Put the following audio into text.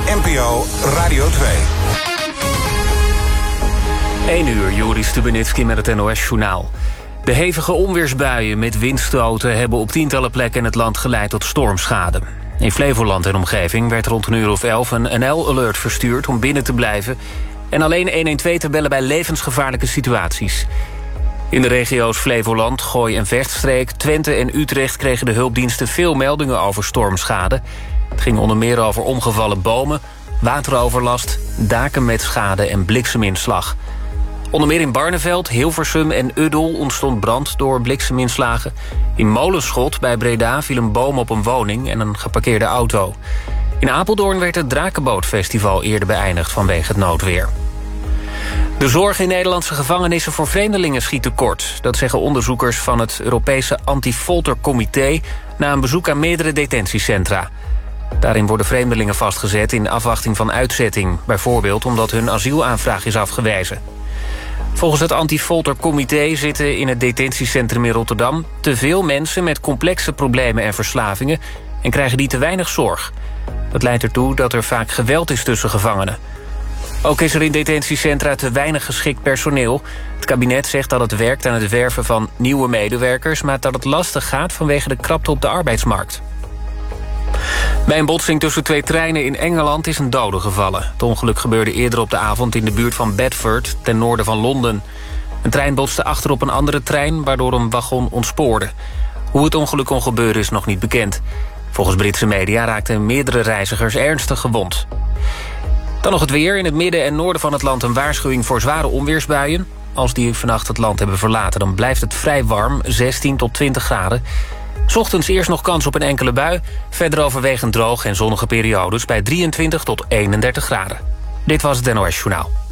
NPO Radio 2. 1 uur, Joris Stubenitski met het NOS-journaal. De hevige onweersbuien met windstoten hebben op tientallen plekken in het land geleid tot stormschade. In Flevoland en omgeving werd rond een uur of 11 een NL-alert verstuurd om binnen te blijven en alleen 112 te bellen bij levensgevaarlijke situaties. In de regio's Flevoland, Gooi en Vechtstreek, Twente en Utrecht kregen de hulpdiensten veel meldingen over stormschade. Het ging onder meer over omgevallen bomen, wateroverlast, daken met schade en blikseminslag. Onder meer in Barneveld, Hilversum en Uddel ontstond brand door blikseminslagen. In Molenschot bij Breda viel een boom op een woning en een geparkeerde auto. In Apeldoorn werd het Drakenbootfestival eerder beëindigd vanwege het noodweer. De zorg in Nederlandse gevangenissen voor vreemdelingen schiet tekort. Dat zeggen onderzoekers van het Europese Anti-Folter-comité na een bezoek aan meerdere detentiecentra. Daarin worden vreemdelingen vastgezet in afwachting van uitzetting, bijvoorbeeld omdat hun asielaanvraag is afgewezen. Volgens het Anti-Folter-comité zitten in het detentiecentrum in Rotterdam te veel mensen met complexe problemen en verslavingen en krijgen die te weinig zorg. Dat leidt ertoe dat er vaak geweld is tussen gevangenen. Ook is er in detentiecentra te weinig geschikt personeel. Het kabinet zegt dat het werkt aan het werven van nieuwe medewerkers, maar dat het lastig gaat vanwege de krapte op de arbeidsmarkt. Bij een botsing tussen 2 treinen in Engeland is een dode gevallen. Het ongeluk gebeurde eerder op de avond in de buurt van Bedford, ten noorden van Londen. Een trein botste achter op een andere trein, waardoor een wagon ontspoorde. Hoe het ongeluk kon gebeuren is nog niet bekend. Volgens Britse media raakten meerdere reizigers ernstig gewond. Dan nog het weer. In het midden en noorden van het land een waarschuwing voor zware onweersbuien. Als die vannacht het land hebben verlaten, dan blijft het vrij warm, 16 tot 20 graden. 's Ochtends eerst nog kans op een enkele bui. Verder overwegend droog en zonnige periodes bij 23 tot 31 graden. Dit was het NOS Journaal.